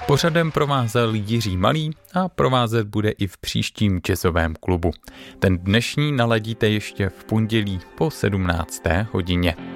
Pořadem provázel Jiří Malý a provázet bude i v příštím jazzovém klubu. Ten dnešní naladíte ještě v pondělí po 17. hodině.